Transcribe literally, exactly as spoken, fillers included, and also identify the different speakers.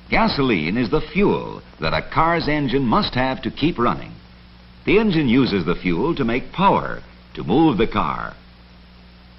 Speaker 1: Gasoline is the fuel that a car's engine must have to keep running. The engine uses the fuel to make power, to move the car,